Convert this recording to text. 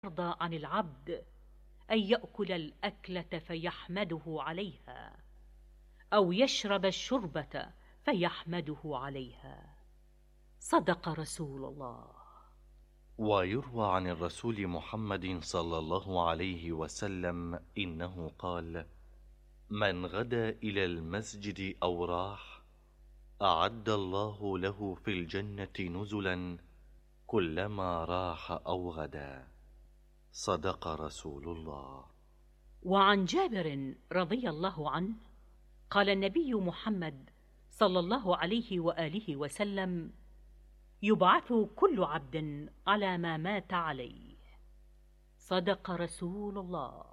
يرضى عن العبد أن يأكل الأكلة فيحمده عليها، أو يشرب الشربة فيحمده عليها. صدق رسول الله. ويروى عن الرسول محمد صلى الله عليه وسلم إنه قال: من غدا إلى المسجد أو راح أعد الله له في الجنة نزلا كلما راح أو غدا. صدق رسول الله. وعن جابر رضي الله عنه قال النبي محمد صلى الله عليه وآله وسلم: يبعث كل عبد على ما مات عليه. صدق رسول الله.